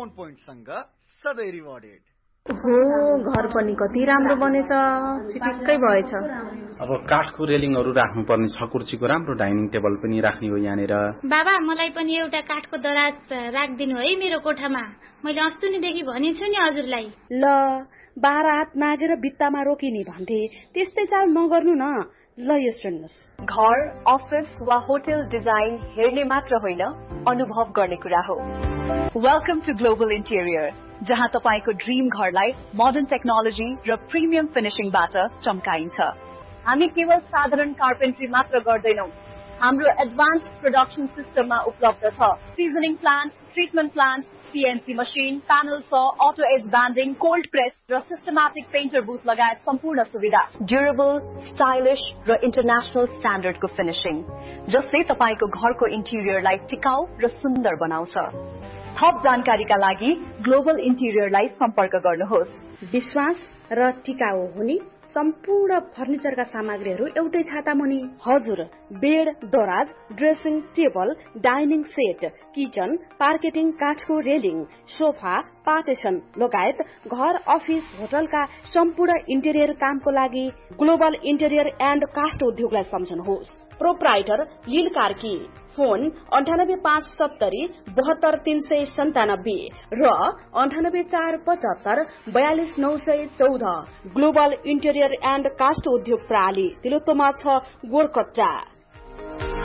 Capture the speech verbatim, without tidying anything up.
Discount पोइन्टसँग सधैँ rewarded. हो घर पनि कति राम्रो बनेछ, चिटिक्कै भएछ। अब काठको रेलिङहरू राख्नु पर्ने छ, कुर्सीको राम्रो डाइनिङ टेबल पनि राख्ने हो यहाँनिर। बाबा मलाई पनि एउटा काठको दराज राखिदिनु है मेरो कोठामा, मैले अस्तिदेखि भनिछु नि हजुरलाई। ल बाह्र हात नागेर भित्तामा रोकिने भन्थे, त्यस्तै चाल नगर्नु न। ल यो सुन्नुस्, घर अफिस वा होटल डिजाइन हेर्ने मात्र होइन, अनुभव गर्ने कुरा हो। वेलकम टु ग्लोबल इन्टेरियर, जहाँ तपाईको ड्रीम घरलाई मोडर्न टेक्नोलोजी र प्रिमियम फिनिशिङबाट चम्काइन्छ। हामी केवल साधारण कार्पेन्ट्री मात्र गर्दैनौं, हाम्रो एडभान्स प्रोडक्सन सिस्टममा उपलब्ध छ seasoning plant, treatment plant, CNC machine, panel स, auto as banding, cold press र सिस्टमेटिक पेन्टर बुथ लगायत सम्पूर्ण सुविधा। ड्युरेबल, स्टाइलिश र इन्टरनेशनल स्ट्यान्डर्डको फिनिशिङ, जसले तपाईको घरको इन्टिरियरलाई टिकाउ र सुन्दर बनाउँछ। थप जानकारीका लागि ग्लोबल इन्टिरियरलाई सम्पर्क गर्नुहोस्। विश्वास र टिकाउ हुने सम्पूर्ण फर्निचरका सामग्रीहरू एउटै छाता मुनि। हजुर, बेड, दराज, dressing table, dining set, kitchen, पार्केटिङ, काठको रेलिङ, सोफा, पार्टेसन लगायत घर, अफिस, होटलका सम्पूर्ण इन्टेरियर कामको लागि ग्लोबल इन्टेरियर एन्ड कास्ट उद्योगलाई सम्झनुहोस्। प्रोप्राइटर लील कार्की, फोन अन्ठानब्बे पाँच सत्तरी बहत्तर तीन सय सन्तानब्बे र अन्ठानब्बे चार पचहत्तर बयालिस नौ सय चौध। ग्लोबल इन्टेरियर एन्ड कास्ट उद्योग प्रणाली तिलोत्तमा छ गोरकट्टा।